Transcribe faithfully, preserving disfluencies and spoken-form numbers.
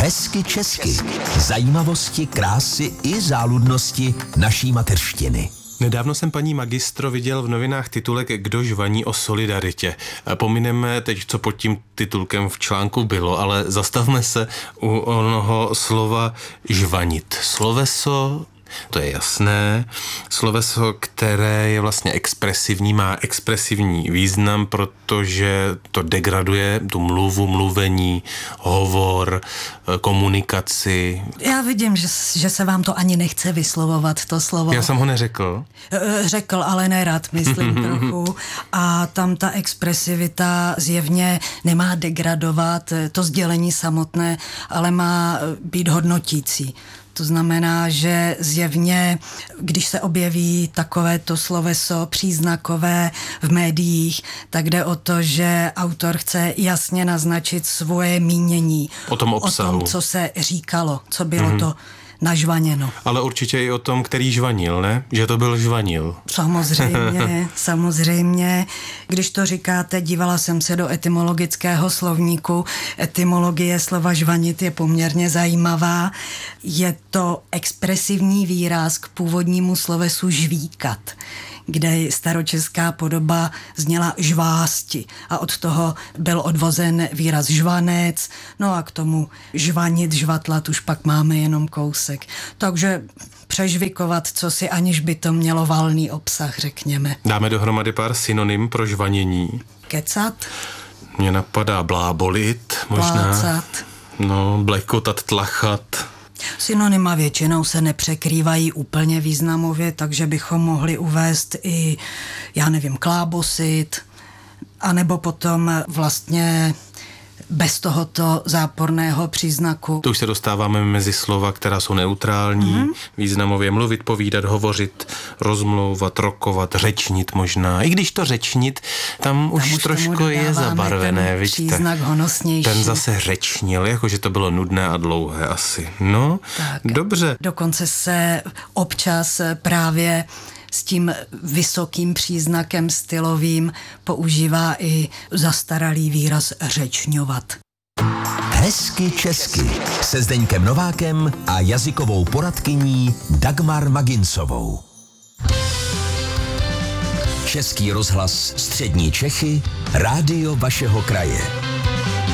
Hezky česky. Zajímavosti, krásy i záludnosti naší mateřštiny. Nedávno jsem paní magistro viděl v novinách titulek Kdo žvaní o solidaritě. Pomineme teď, co pod tím titulkem v článku bylo, ale zastavme se u onoho slova žvanit. Sloveso, to je jasné, sloveso, které je vlastně expresivní, má expresivní význam, protože to degraduje tu mluvu, mluvení, hovor, komunikaci. Já vidím, že, že se vám to ani nechce vyslovovat, to slovo. Já jsem ho neřekl. Řekl, ale nerad, myslím trochu. A tam ta expresivita zjevně nemá degradovat to sdělení samotné, ale má být hodnotící. To znamená, že zjevně, když se objeví takovéto sloveso příznakové v médiích, tak jde o to, že autor chce jasně naznačit svoje mínění. O tom obsahu. O tom, co se říkalo, co bylo mm-hmm. to nažvaněno. Ale určitě i o tom, který žvanil, ne? Že to byl žvanil. Samozřejmě, samozřejmě. Když to říkáte, dívala jsem se do etymologického slovníku. Etymologie slova žvanit je poměrně zajímavá. Je to expresivní výraz k původnímu slovesu žvíkat, kde staročeská podoba zněla žvásti a od toho byl odvozen výraz žvanec, no a k tomu žvanit, žvatlat už pak máme jenom kousek. Takže přežvikovat, co si, aniž by to mělo valný obsah, řekněme. Dáme dohromady pár synonym pro žvanění. Kecat. Mně napadá blábolit, možná. Plácat. No, blekotat, tlachat. Synonyma většinou se nepřekrývají úplně významově, takže bychom mohli uvést i, já nevím, klábosit, anebo potom vlastně bez tohoto záporného příznaku. To už se dostáváme mezi slova, která jsou neutrální, mm-hmm. významově mluvit, povídat, hovořit, rozmlouvat, rokovat, řečnit možná. I když to řečnit, tam, tam už, už trošku je zabarvené, ten příznak honosnější. Ten zase řečnil, jakože to bylo nudné a dlouhé asi. No, tak, dobře. Dokonce se občas právě s tím vysokým příznakem stylovým používá i zastaralý výraz řečňovat. Hezky česky se Zdeňkem Novákem a jazykovou poradkyní Dagmar Maginsovou. Český rozhlas Střední Čechy, rádio vašeho kraje.